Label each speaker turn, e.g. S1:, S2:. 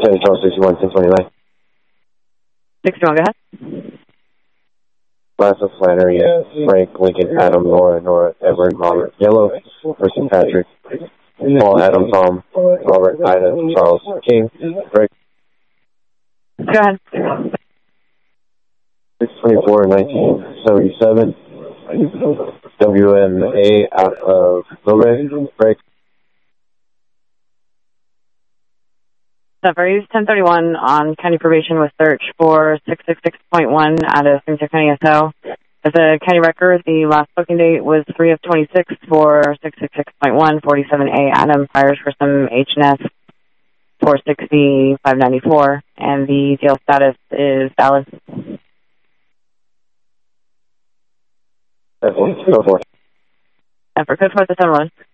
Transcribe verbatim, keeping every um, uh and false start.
S1: ten twelve sixty-one, ten twenty-nine.
S2: sixty-one, go ahead.
S1: Lassa, Flannery, Frank, Lincoln, Adam, Nora, Nora, Edward, Robert, Yellow, Person, Patrick, Paul, Adam, Tom, Robert, Ida, Charles, King, Greg.
S2: Go ahead.
S1: six twenty-four, nineteen seventy-seven. W M A out of Logan, Greg.
S2: Zephyr, use ten thirty-one on county probation with search for six sixty-six point one out of Saint Clair County S O. As a county record, the last booking date was three of twenty-six for six sixty-six point one, forty-seven A Adam, fires for some H and S four sixty, five ninety-four, and the jail status is valid.
S1: Go for it.
S2: Zephyr, code four seven one.